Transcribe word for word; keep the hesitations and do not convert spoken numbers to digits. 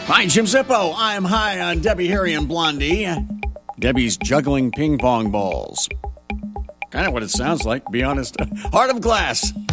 Hi, Jim Zippo. I'm high on Debbie, Harry, and Blondie. Debbie's juggling ping pong balls. Kind of what it sounds like, to be honest. Heart of Glass.